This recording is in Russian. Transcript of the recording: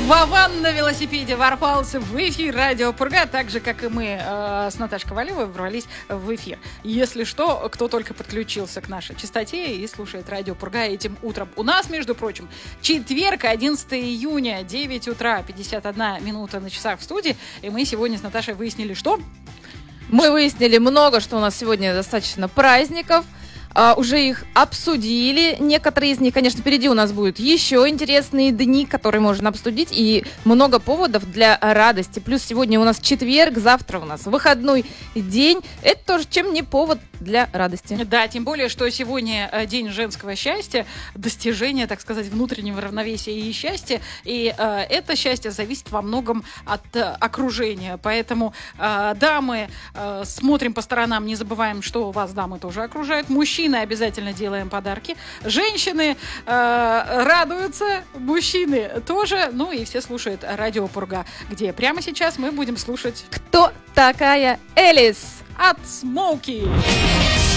Вован на велосипеде ворвался в эфир Радио Пурга, так же, как и мы с Наташей Ковалевой ворвались в эфир. Если что, кто только подключился к нашей частоте и слушает Радио Пурга этим утром. У нас, между прочим, четверг, 11 июня, 9 утра, 51 минута на часах в студии. И мы сегодня с Наташей выяснили, что... Мы выяснили много, что у нас сегодня достаточно праздников. Уже их обсудили. Некоторые из них, конечно, впереди у нас будут еще интересные дни, которые можно обсудить, и много поводов для радости. Плюс сегодня у нас четверг, завтра у нас выходной день. Это тоже чем не повод для радости. Да, тем более, что сегодня день женского счастья, достижения, так сказать, внутреннего равновесия и счастья. И это счастье зависит во многом от окружения. Поэтому, дамы, смотрим по сторонам, не забываем, что вас дамы тоже окружают. Мужчины обязательно делаем подарки. Женщины радуются, мужчины тоже. Ну и все слушают Радио Пурга, где прямо сейчас мы будем слушать «Кто такая Элис?» от Смоуки.